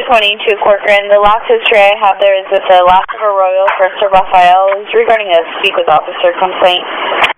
22 Corcoran. The last history I have there is with the Last of Arroyo, First of Rafael. Is regarding a speak with officer complaint.